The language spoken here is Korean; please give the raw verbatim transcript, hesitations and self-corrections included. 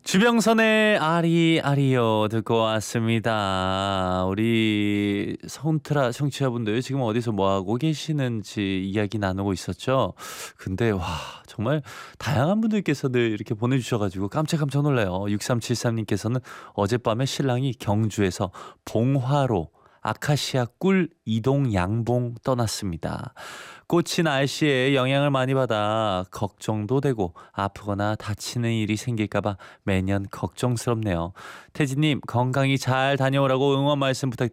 주병선의 아리아리요 듣고 왔습니다. 우리 손트라 청취자분들 지금 어디서 뭐하고 계시는지 이야기 나누고 있었죠. 근데 와 정말 다양한 분들께서 늘 이렇게 보내주셔가지고 깜짝깜짝 놀라요. 육삼칠삼님께서는 어젯밤에 신랑이 경주에서 봉화로 아카시아 꿀 이동 양봉 떠났습니다. 꽃이 날씨에 영향을 많이 받아 걱정도 되고 아프거나 다치는 일이 생길까봐 매년 걱정스럽네요. 태진님 건강히 잘 다녀오라고 응원 말씀 부탁드립니다.